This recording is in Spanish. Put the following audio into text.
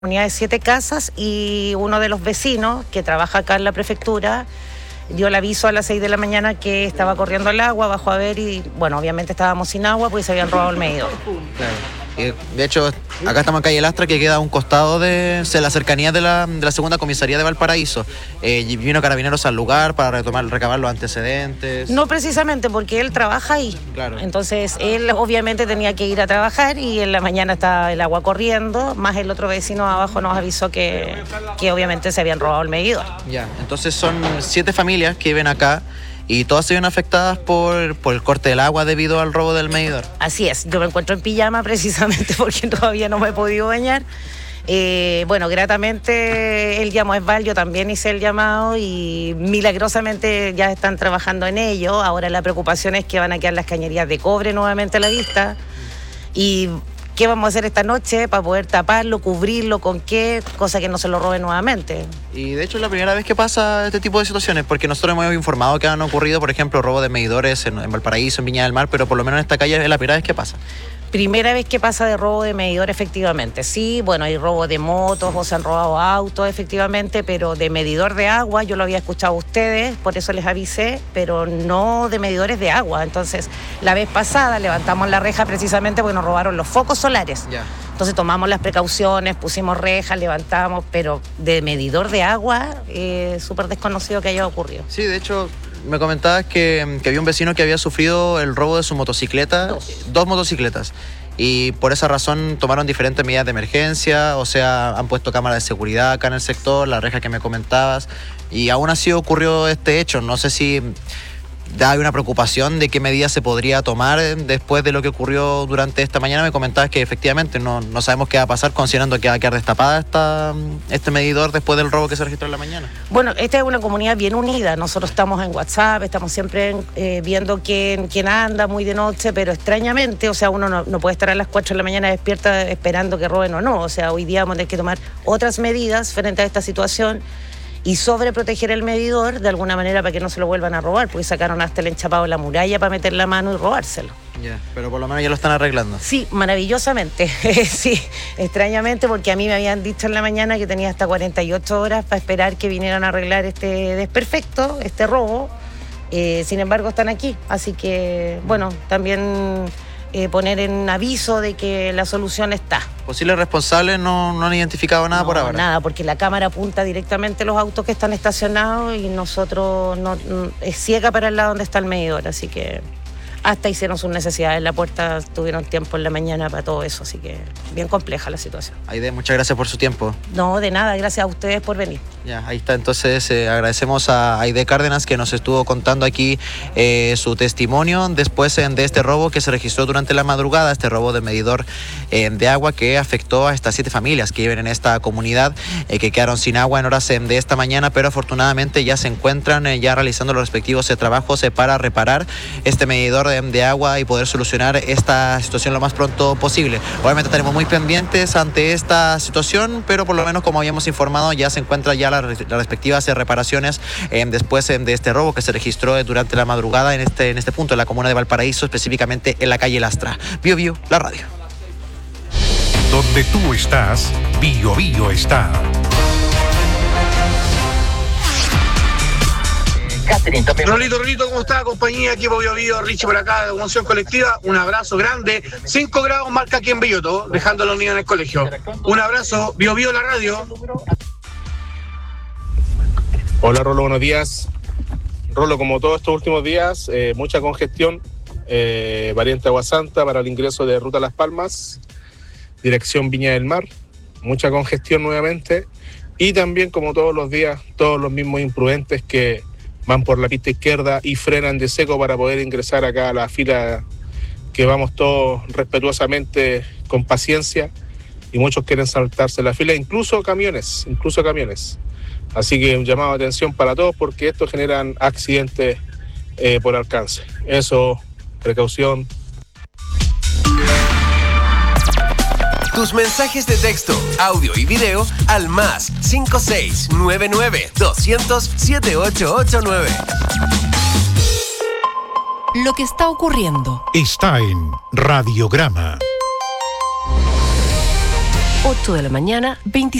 comunidad de 7 casas y uno de los vecinos que trabaja acá en la prefectura dio el aviso a las 6 de la mañana que estaba corriendo el agua, bajó a ver y bueno, obviamente estábamos sin agua porque se habían robado el medidor. Claro. De hecho, acá estamos en calle Lastra, que queda a un costado de la cercanía de la segunda comisaría de Valparaíso. Vino Carabineros al lugar para recabar los antecedentes. No precisamente, porque él trabaja ahí. Claro. Entonces, él obviamente tenía que ir a trabajar y en la mañana estaba el agua corriendo, más el otro vecino abajo nos avisó que obviamente se habían robado el medidor. Ya, entonces son 7 familias que viven acá. Y todas se ven afectadas por el corte del agua debido al robo del medidor. Así es, yo me encuentro en pijama precisamente porque todavía no me he podido bañar. Bueno, gratamente el llamó a Esval, yo también hice el llamado y milagrosamente ya están trabajando en ello. Ahora la preocupación es que van a quedar las cañerías de cobre nuevamente a la vista. Y ¿qué vamos a hacer esta noche para poder taparlo, cubrirlo, con qué? Cosa que no se lo roben nuevamente. Y de hecho es la primera vez que pasa este tipo de situaciones, porque nosotros hemos informado que han ocurrido, por ejemplo, robo de medidores en Valparaíso, en Viña del Mar, pero por lo menos en esta calle es la primera vez que pasa. Primera vez que pasa de robo de medidor, efectivamente. Sí, bueno, hay robo de motos o se han robado autos, efectivamente, pero de medidor de agua, yo lo había escuchado a ustedes, por eso les avisé, pero no de medidores de agua. Entonces, la vez pasada levantamos la reja precisamente porque nos robaron los focos solares. Ya. Entonces tomamos las precauciones, pusimos rejas, levantamos, pero de medidor de agua, súper desconocido que haya ocurrido. Sí, de hecho, me comentabas que había un vecino que había sufrido el robo de su motocicleta, 2 motocicletas, y por esa razón tomaron diferentes medidas de emergencia, o sea, han puesto cámaras de seguridad acá en el sector, la reja que me comentabas, y aún así ocurrió este hecho. No sé si hay una preocupación de qué medidas se podría tomar después de lo que ocurrió durante esta mañana. Me comentabas que efectivamente no sabemos qué va a pasar, considerando que va a quedar destapada este medidor después del robo que se registró en la mañana. Bueno, esta es una comunidad bien unida. Nosotros estamos en WhatsApp, estamos siempre viendo quién anda muy de noche, pero extrañamente, o sea, uno no puede estar a las 4 de la mañana despierta esperando que roben o no. O sea, hoy día vamos a tener que tomar otras medidas frente a esta situación y sobreproteger el medidor de alguna manera para que no se lo vuelvan a robar, porque sacaron hasta el enchapado de la muralla para meter la mano y robárselo. Ya, pero por lo menos ya lo están arreglando. Sí, maravillosamente, sí, extrañamente, porque a mí me habían dicho en la mañana que tenía hasta 48 horas para esperar que vinieran a arreglar este desperfecto, este robo. Sin embargo, están aquí, así que, bueno, también poner en aviso de que la solución está. ¿Posibles responsables no han identificado nada por ahora? Nada, porque la cámara apunta directamente a los autos que están estacionados y nosotros es ciega para el lado donde está el medidor, así que hasta hicieron sus necesidades en la puerta, tuvieron tiempo en la mañana para todo eso, así que bien compleja la situación. Aide, muchas gracias por su tiempo. No, de nada, gracias a ustedes por venir. Ya, ahí está, entonces agradecemos a Aide Cárdenas que nos estuvo contando aquí su testimonio después de este robo que se registró durante la madrugada, este robo de medidor de agua que afectó a estas 7 familias que viven en esta comunidad, que quedaron sin agua en horas de esta mañana, pero afortunadamente ya se encuentran ya realizando los respectivos trabajos para reparar este medidor de agua y poder solucionar esta situación lo más pronto posible. Obviamente estaremos muy pendientes ante esta situación, pero por lo menos, como habíamos informado, ya se encuentran ya las respectivas reparaciones después de este robo que se registró durante la madrugada en este punto, en la comuna de Valparaíso, específicamente en la calle Lastra. Bio Bio, la radio. Donde tú estás, Bio Bio está. Rolito, ¿cómo está? Compañía, equipo Bio Bio, Richie por acá, de Conmoción Colectiva. Un abrazo grande. 5 grados marca aquí en Belloto, dejando a los niños en el colegio. Un abrazo, Bio Bio, la radio. Hola Rolo, buenos días. Rolo, como todos estos últimos días, mucha congestión, variante Agua Santa para el ingreso de Ruta Las Palmas, dirección Viña del Mar, mucha congestión nuevamente, y también como todos los días, todos los mismos imprudentes que van por la pista izquierda y frenan de seco para poder ingresar acá a la fila que vamos todos respetuosamente con paciencia, y muchos quieren saltarse la fila, incluso camiones. Así que un llamado de atención para todos, porque esto generan accidentes por alcance. Eso, precaución. Tus mensajes de texto, audio y video al más 5699-200-7889. Lo que está ocurriendo Está en Radiograma. 8 de la mañana, 25